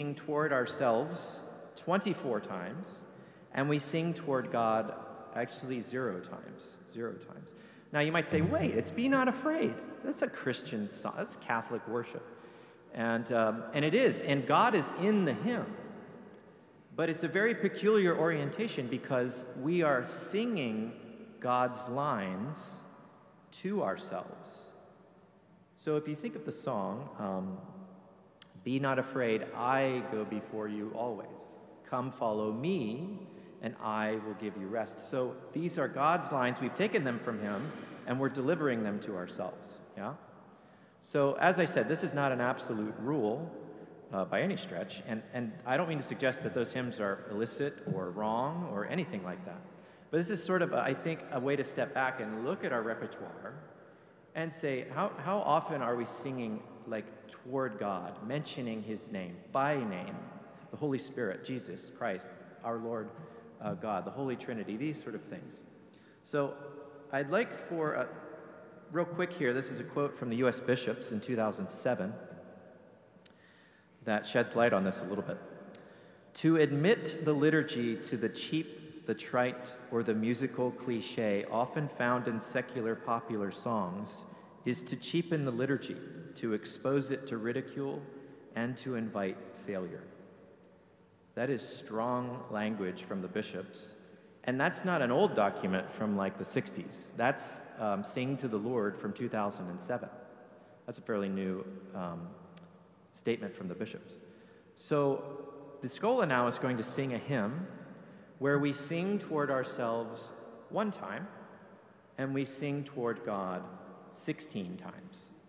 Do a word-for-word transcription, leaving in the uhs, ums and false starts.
sing toward ourselves twenty-four times, and we sing toward God actually zero times, zero times. Now you might say, wait, it's Be Not Afraid. That's a Christian song, that's Catholic worship. And, um, and it is, and God is in the hymn. But it's a very peculiar orientation because we are singing God's lines to ourselves. So if you think of the song, um, be not afraid, I go before you always. Come follow me, and I will give you rest. So these are God's lines. We've taken them from him, and we're delivering them to ourselves. Yeah? So as I said, this is not an absolute rule uh, by any stretch, and, and I don't mean to suggest that those hymns are illicit or wrong or anything like that. But this is sort of, a, I think, a way to step back and look at our repertoire and say, how, how often are we singing like toward God, mentioning his name, by name, the Holy Spirit, Jesus Christ, our Lord uh, God, the Holy Trinity, these sort of things. So I'd like for, uh, real quick here, this is a quote from the U S bishops in two thousand seven that sheds light on this a little bit. To admit the liturgy to the cheap, the trite, or the musical cliche often found in secular popular songs is to cheapen the liturgy, to expose it to ridicule, and to invite failure. That is strong language from the bishops. And that's not an old document from like the sixties. That's um, Sing to the Lord from two thousand seven. That's a fairly new um, statement from the bishops. So the Schola now is going to sing a hymn where we sing toward ourselves one time and we sing toward God sixteen times.